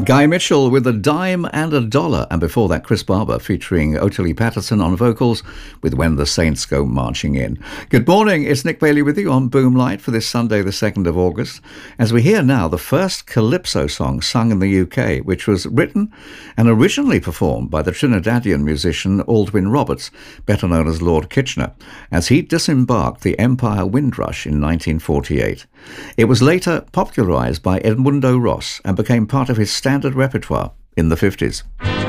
Guy Mitchell with A Dime and a Dollar, and before that Chris Barber featuring Ottilie Patterson on vocals with When the Saints Go Marching In. Good morning, it's Nick Bailey with you on Boomlight for this Sunday the 2nd of August, as we hear now the first calypso song sung in the UK, which was written and originally performed by the Trinidadian musician Aldwyn Roberts, better known as Lord Kitchener, as he disembarked the Empire Windrush in 1948. It was later popularised by Edmundo Ross and became part of his standard repertoire in the 50s.